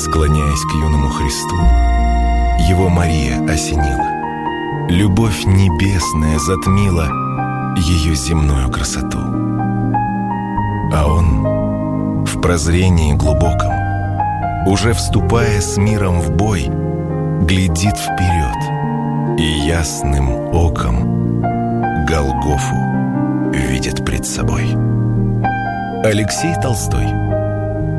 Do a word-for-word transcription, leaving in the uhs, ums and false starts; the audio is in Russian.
Склоняясь к юному Христу, его Мария осенила. Любовь небесная затмила ее земную красоту. А он в прозрении глубоком, уже вступая с миром в бой, глядит вперед и ясным оком Голгофу видит пред собой. Алексей Толстой.